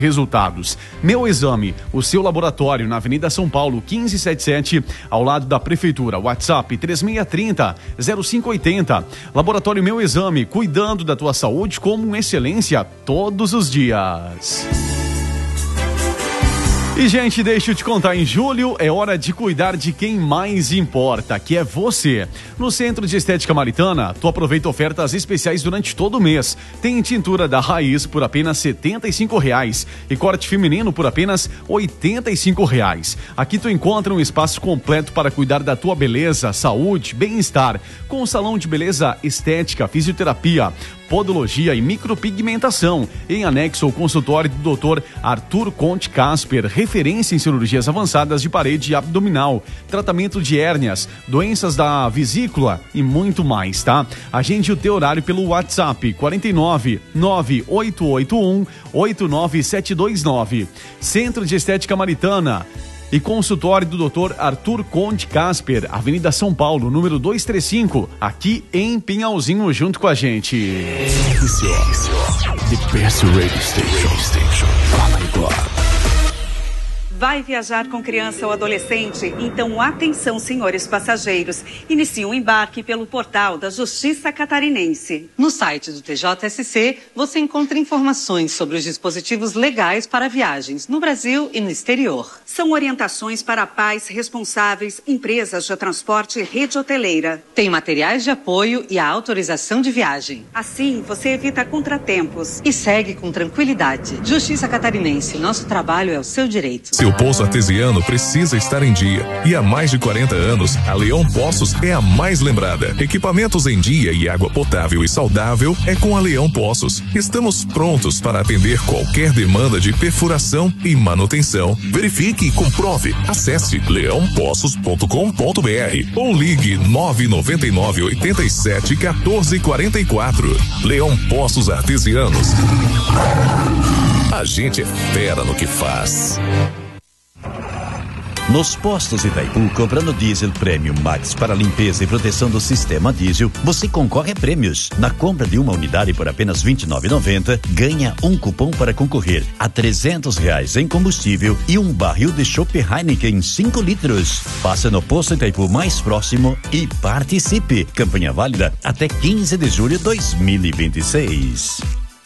resultados. Meu Exame, o seu laboratório na Avenida São Paulo, 1577, ao lado da Prefeitura. WhatsApp 3630-0580. Laboratório Meu Exame, cuidando da tua saúde com excelência todos os dias. E, gente, deixa eu te contar, em julho é hora de cuidar de quem mais importa, que é você. No Centro de Estética Maritana, tu aproveita ofertas especiais durante todo o mês. Tem tintura da Raiz por apenas R$ 75,00 e corte feminino por apenas R$ 85,00. Aqui tu encontra um espaço completo para cuidar da tua beleza, saúde, bem-estar, com um salão de beleza estética, fisioterapia, podologia e micropigmentação. Em anexo ao consultório do Dr. Arthur Conte Casper, referência em cirurgias avançadas de parede abdominal, tratamento de hérnias, doenças da vesícula e muito mais, tá? Agende o teu horário pelo WhatsApp 49 9881 89729. Centro de Estética Maritana e consultório do Dr. Arthur Conte Casper, Avenida São Paulo, número 235, aqui em Pinhalzinho, junto com a gente. The best radio station. Oh my God. Vai viajar com criança ou adolescente? Então atenção, senhores passageiros. Inicie o embarque pelo portal da Justiça Catarinense. No site do TJSC, você encontra informações sobre os dispositivos legais para viagens no Brasil e no exterior. São orientações para pais responsáveis, empresas de transporte e rede hoteleira. Tem materiais de apoio e a autorização de viagem. Assim, você evita contratempos. E segue com tranquilidade. Justiça Catarinense, nosso trabalho é o seu direito. Seu poço artesiano precisa estar em dia. E há mais de 40 anos, a Leão Poços é a mais lembrada. Equipamentos em dia e água potável e saudável é com a Leão Poços. Estamos prontos para atender qualquer demanda de perfuração e manutenção. Verifique e comprove. Acesse leãopoços.com.br ou ligue 999 87 14 44. Leão Poços Artesianos. A gente é fera no que faz. Nos postos Itaipu, comprando diesel Premium Max para limpeza e proteção do sistema diesel, você concorre a prêmios. Na compra de uma unidade por apenas R$ 29,90, ganha um cupom para concorrer a R$ 300 em combustível e um barril de chopp Heineken 5 litros. Passe no posto Itaipu mais próximo e participe. Campanha válida até 15 de julho de 2026.